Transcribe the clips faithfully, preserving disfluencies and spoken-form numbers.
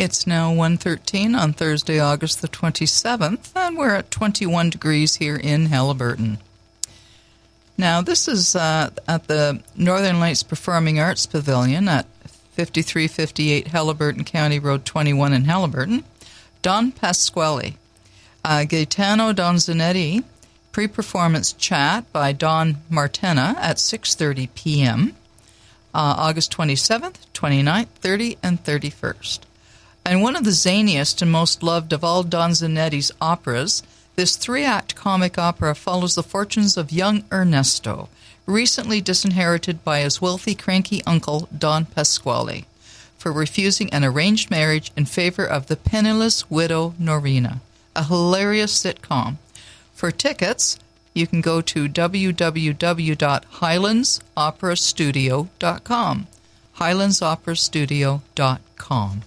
It's now one thirteen on Thursday, August the twenty-seventh, and we're at twenty-one degrees here in Haliburton. Now, this is uh, at the Northern Lights Performing Arts Pavilion at fifty-three fifty-eight Haliburton County Road twenty-one in Haliburton. Don Pasquale, uh, Gaetano Donzanetti, pre-performance chat by Don Martena at six thirty p.m., uh, August twenty-seventh, twenty-ninth, thirtieth, and thirty-first. And one of the zaniest and most loved of all Donzanetti's operas, this three-act comic opera follows the fortunes of young Ernesto, recently disinherited by his wealthy, cranky uncle, Don Pasquale, for refusing an arranged marriage in favor of the penniless widow Norina. A hilarious sitcom. For tickets, you can go to w w w dot highlands opera studio dot com. highlands opera studio dot com.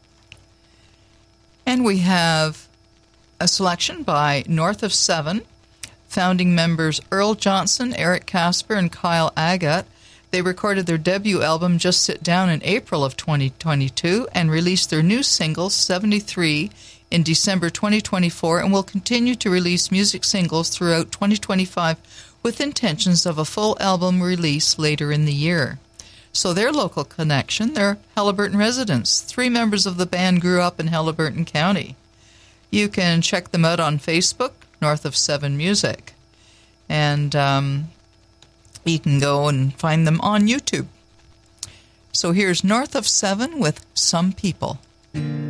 And we have a selection by North of Seven, founding members Earl Johnson, Eric Casper, and Kyle Agat. They recorded their debut album, Just Sit Down, in April of twenty twenty-two and released their new single, seventy-three, in December twenty twenty-four, and will continue to release music singles throughout twenty twenty-five with intentions of a full album release later in the year. So their local connection, they're Haliburton residents. Three members of the band grew up in Haliburton County. You can check them out on Facebook, North of Seven Music. And um, you can go and find them on YouTube. So here's North of Seven with Some People.